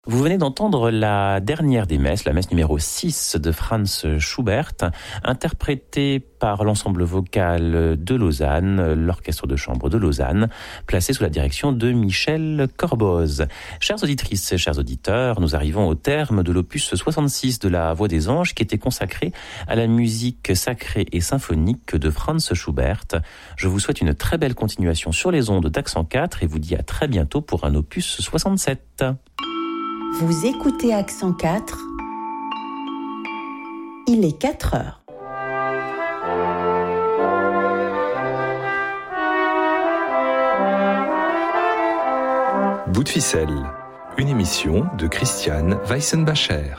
Vous venez d'entendre la dernière des messes, la messe numéro 6 de Franz Schubert, interprétée par l'ensemble vocal de Lausanne, l'orchestre de chambre de Lausanne, placé sous la direction de Michel Corboz. Chères auditrices, chers auditeurs, nous arrivons au terme de l'opus 66 de la Voix des Anges qui était consacré à la musique sacrée et symphonique de Franz Schubert. Je vous souhaite une très belle continuation sur les ondes d'Accent 4 et vous dis à très bientôt pour un opus 67. Vous écoutez Accent 4, il est 4 heures. Bout de ficelle, une émission de Christiane Weissenbacher.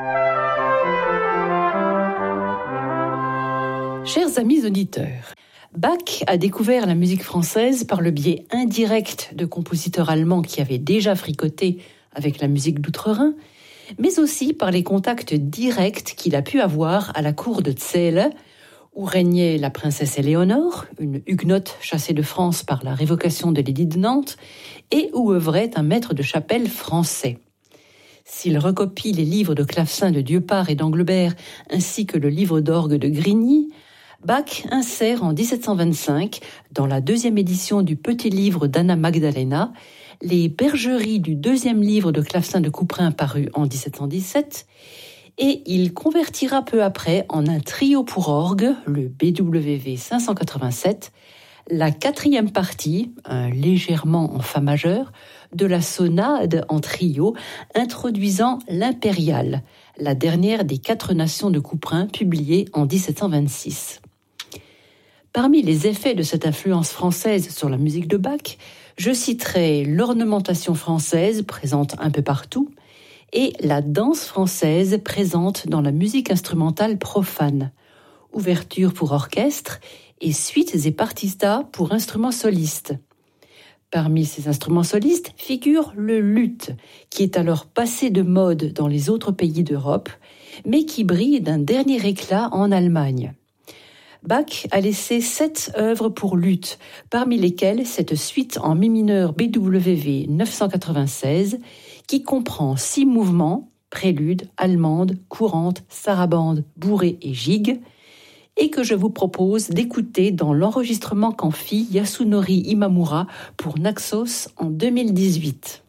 Chers amis auditeurs, Bach a découvert la musique française par le biais indirect de compositeurs allemands qui avaient déjà fricoté avec la musique d'outre-Rhin, mais aussi par les contacts directs qu'il a pu avoir à la cour de Zählen, où régnait la princesse Éléonore, une huguenote chassée de France par la révocation de l'édit de Nantes, et où œuvrait un maître de chapelle français. S'il recopie les livres de clavecin de Dieupart et d'Anglebert, ainsi que le livre d'orgue de Grigny, Bach insère en 1725, dans la deuxième édition du petit livre d'Anna Magdalena, les bergeries du deuxième livre de clavecin de Couperin paru en 1717, et il convertira peu après en un trio pour orgue, le BWV 587, la quatrième partie, légèrement en fa majeur, de la sonade en trio, introduisant l'impériale, la dernière des 4 nations de Couperin, publiée en 1726. Parmi les effets de cette influence française sur la musique de Bach, je citerai l'ornementation française présente un peu partout et la danse française présente dans la musique instrumentale profane, ouverture pour orchestre et suites et partistas pour instruments solistes. Parmi ces instruments solistes figure le luth, qui est alors passé de mode dans les autres pays d'Europe, mais qui brille d'un dernier éclat en Allemagne. Bach a laissé 7 œuvres pour luth, parmi lesquelles cette suite en mi mineur BWV 996, qui comprend 6 mouvements, prélude, allemande, courante, sarabande, bourrée et gigue, et que je vous propose d'écouter dans l'enregistrement qu'en fit Yasunori Imamura pour Naxos en 2018.